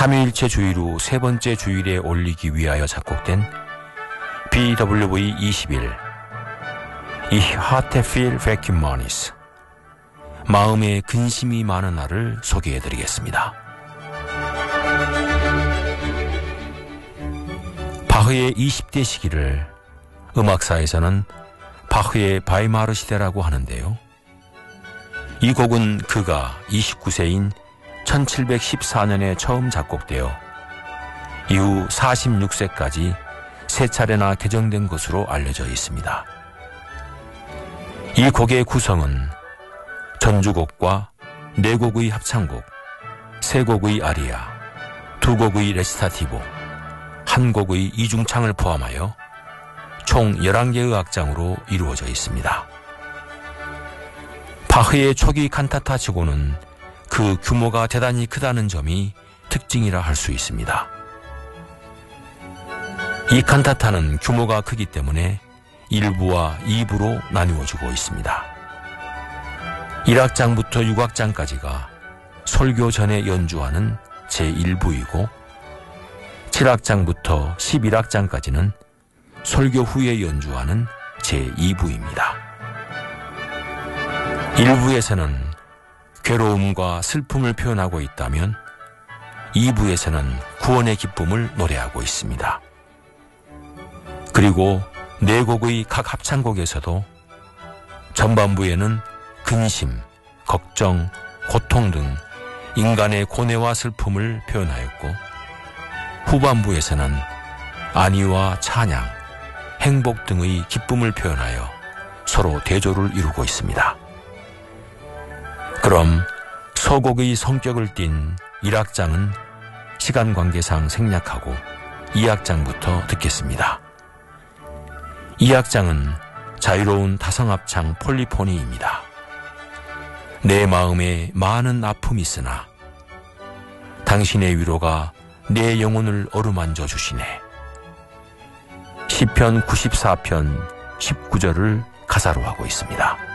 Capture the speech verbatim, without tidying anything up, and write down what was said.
삼위일체 주일 후 세 번째 주일에 올리기 위하여 작곡된 비 더블유 브이 이십일 이 하테필 베큐머니스 마음에 근심이 많은 날을 소개해드리겠습니다. 바흐의 이십 대 시기를 음악사에서는 바흐의 바이마르 시대라고 하는데요. 이 곡은 그가 이십구 세인 천칠백십사 년에 처음 작곡되어 이후 사십육 세까지 세 차례나 개정된 것으로 알려져 있습니다. 이 곡의 구성은 전주곡과 네 곡의 합창곡, 세 곡의 아리아, 두 곡의 레시타티보, 한 곡의 이중창을 포함하여 총 열한 개의 악장으로 이루어져 있습니다. 바흐의 초기 칸타타 치고는 그 규모가 대단히 크다는 점이 특징이라 할 수 있습니다. 이 칸타타는 규모가 크기 때문에 일 부와 이 부로 나누어지고 있습니다. 일 악장부터 육 악장까지가 설교 전에 연주하는 제일 부이고 칠 악장부터 십일 악장까지는 설교 후에 연주하는 제이 부입니다. 일 부에서는 괴로움과 슬픔을 표현하고 있다면 이 부에서는 구원의 기쁨을 노래하고 있습니다. 그리고 네 곡의 각 합창곡에서도 전반부에는 근심, 걱정, 고통 등 인간의 고뇌와 슬픔을 표현하였고 후반부에서는 안위와 찬양, 행복 등의 기쁨을 표현하여 서로 대조를 이루고 있습니다. 그럼 서곡의 성격을 띤 일 악장은 시간 관계상 생략하고 이 악장부터 듣겠습니다. 이 악장은 자유로운 다성합창 폴리포니입니다. 내 마음에 많은 아픔이 있으나 당신의 위로가 내 영혼을 어루만져 주시네. 시편 구십사 편 십구 절을 가사로 하고 있습니다.